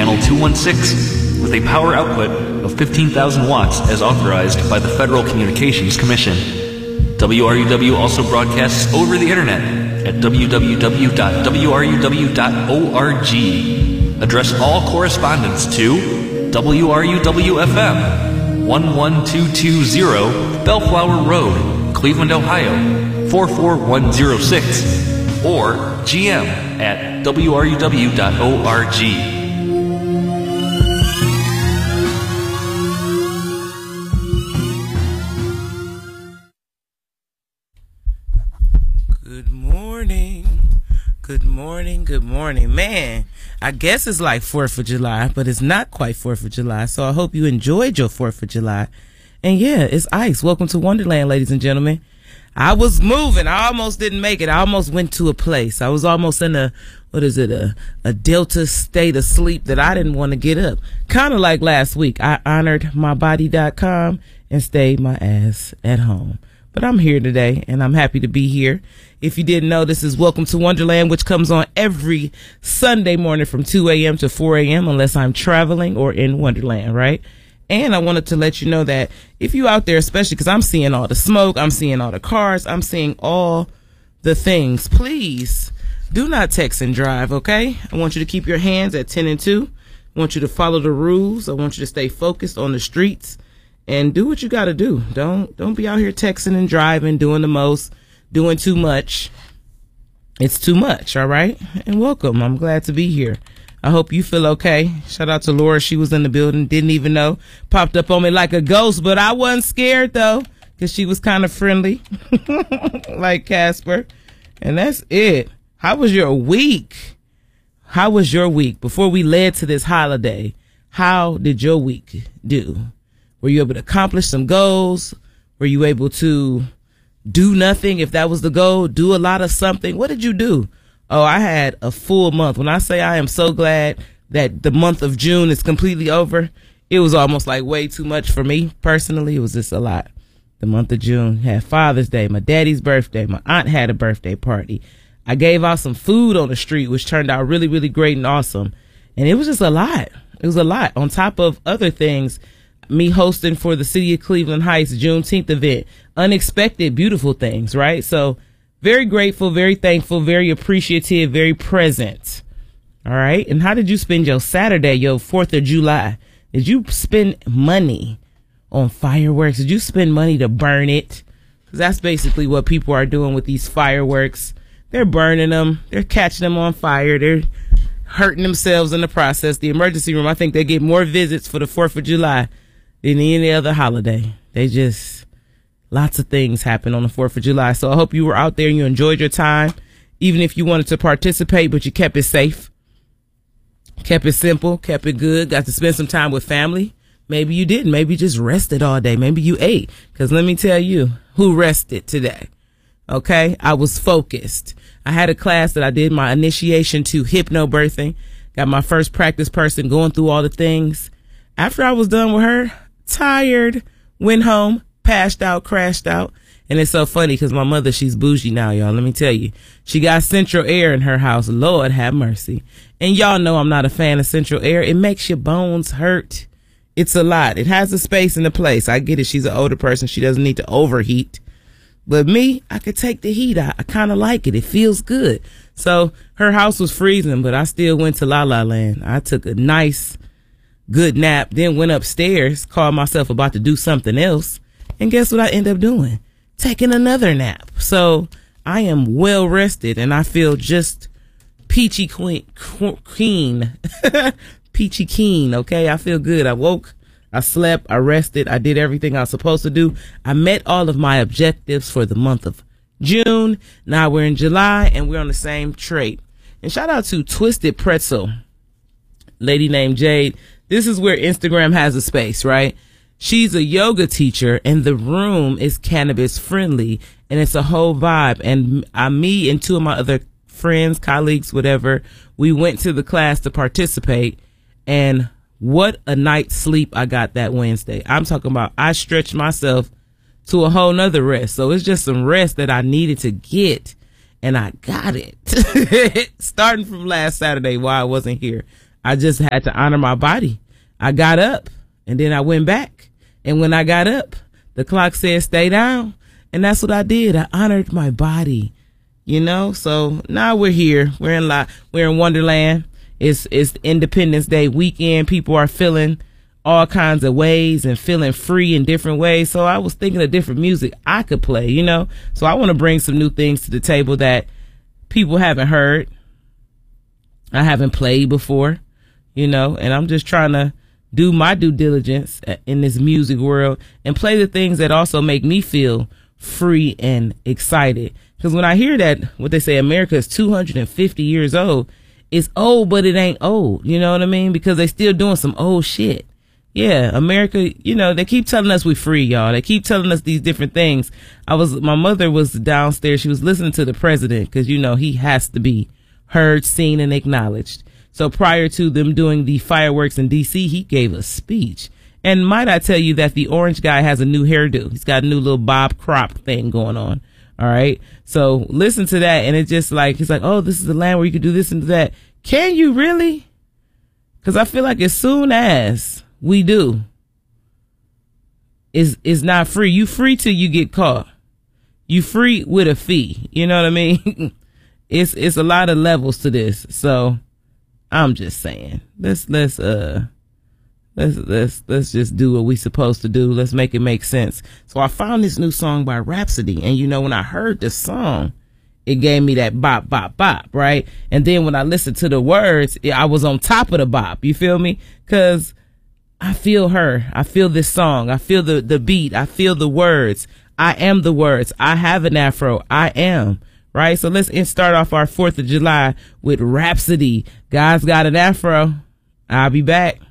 channel 216 with a power output of 15,000 watts as authorized by the Federal Communications Commission. WRUW also broadcasts over the internet at www.wruw.org. Address all correspondence to WRUW-FM, 11220 Bellflower Road, Cleveland, Ohio, 44106, or GM at WRUW.org. Good morning. Man, I guess it's like 4th of July, but it's not quite 4th of July. So I hope you enjoyed your 4th of July. And yeah, it's Ice. Welcome to Wonderland, ladies and gentlemen. I was moving. I almost didn't make it. I almost went to a place. I was almost in a delta state of sleep that I didn't want to get up. Kind of like last week. I honored mybody.com and stayed my ass at home. But I'm here today, and I'm happy to be here. If you didn't know, this is Welcome to Wonderland, which comes on every Sunday morning from 2 a.m. to 4 a.m. unless I'm traveling or in Wonderland, right? And I wanted to let you know that if you out there, especially because I'm seeing all the smoke, I'm seeing all the cars, I'm seeing all the things, please do not text and drive, okay? I want you to keep your hands at 10 and 2. I want you to follow the rules. I want you to stay focused on the streets. And do what you got to do. Don't be out here texting and driving, doing the most, doing too much. It's too much, all right? And welcome. I'm glad to be here. I hope you feel okay. Shout out to Laura. She was in the building. Didn't even know. Popped up on me like a ghost, but I wasn't scared, though, because she was kind of friendly, like Casper. And that's it. How was your week? How was your week? Before we led to this holiday, how did your week do? Were you able to accomplish some goals? Were you able to do nothing if that was the goal? Do a lot of something? What did you do? Oh, I had a full month. When I say I am so glad that the month of June is completely over, it was almost like way too much for me personally. It was just a lot. The month of June had Father's Day, my daddy's birthday. My aunt had a birthday party. I gave out some food on the street, which turned out really, really great and awesome. And it was just a lot. It was a lot. On top of other things, me hosting for the City of Cleveland Heights Juneteenth event, unexpected, beautiful things, right? So very grateful, very thankful, very appreciative, very present. All right. And how did you spend your Saturday, your 4th of July? Did you spend money on fireworks? Did you spend money to burn it? Because that's basically what people are doing with these fireworks. They're burning them. They're catching them on fire. They're hurting themselves in the process. The emergency room, I think they get more visits for the 4th of July than any other holiday. Lots of things happen on the 4th of July. So I hope you were out there and you enjoyed your time, even if you wanted to participate, but you kept it safe, kept it simple, kept it good, got to spend some time with family. Maybe you didn't. Maybe you just rested all day. Maybe you ate. Because let me tell you who rested today. Okay. I was focused. I had a class that I did my initiation to hypnobirthing. Got my first practice person going through all the things. After I was done with her, tired, went home, passed out, crashed out. And it's so funny because my mother, she's bougie now, y'all. Let me tell you, she got central air in her house. Lord have mercy. And y'all know I'm not a fan of central air. It makes your bones hurt. It's a lot. It has a space and a place. I get it. She's an older person. She doesn't need to overheat. But me, I could take the heat out. I kind of like it. It feels good. So her house was freezing, but I still went to La La Land. I took a nice, good nap, then went upstairs, called myself about to do something else. And guess what I end up doing? Taking another nap. So I am well rested and I feel just peachy keen. Peachy keen. Okay. I feel good. I woke, I slept, I rested. I did everything I was supposed to do. I met all of my objectives for the month of June. Now we're in July and we're on the same trait. And shout out to Twisted Pretzel, lady named Jade. This is where Instagram has a space, right? She's a yoga teacher and the room is cannabis friendly and it's a whole vibe. And me and two of my other friends, colleagues, whatever, we went to the class to participate, and what a night's sleep I got that Wednesday. I'm talking about I stretched myself to a whole nother rest. So it's just some rest that I needed to get, and I got it. Starting from last Saturday while I wasn't here. I just had to honor my body. I got up and then I went back. And when I got up, the clock said stay down. And that's what I did. I honored my body, So now we're here. We're in Wonderland. It's Independence Day weekend. People are feeling all kinds of ways and feeling free in different ways. So I was thinking of different music I could play, So I want to bring some new things to the table that people haven't heard. I haven't played before, and I'm just trying to do my due diligence in this music world and play the things that also make me feel free and excited. Because when I hear that, what they say, America is 250 years old, it's old, but it ain't old. You know what I mean? Because they still doing some old shit. Yeah, America, they keep telling us we free, y'all. They keep telling us these different things. My mother was downstairs. She was listening to the president because, he has to be heard, seen, and acknowledged. So prior to them doing the fireworks in D.C., he gave a speech. And might I tell you that the orange guy has a new hairdo. He's got a new little bob crop thing going on. All right. So listen to that. And it's just like, he's like, oh, this is the land where you can do this and that. Can you really? Because I feel like as soon as we do, is not free. You free till you get caught. You free with a fee. You know what I mean? It's a lot of levels to this. So I'm just saying, let's just do what we supposed to do. Let's make it make sense. So I found this new song by Rhapsody, and when I heard the song, it gave me that bop, bop, bop, right? And then when I listened to the words, I was on top of the bop. You feel me? Cause I feel her. I feel this song. I feel the beat. I feel the words. I am the words. I have an afro. I am. Right? So let's start off our 4th of July with Rhapsody. God's got an afro. I'll be back.